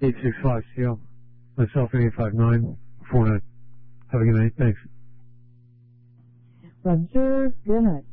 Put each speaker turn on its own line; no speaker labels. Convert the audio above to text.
865 CL. Myself 85949. Have a good night. Thanks.
Roger. Good night.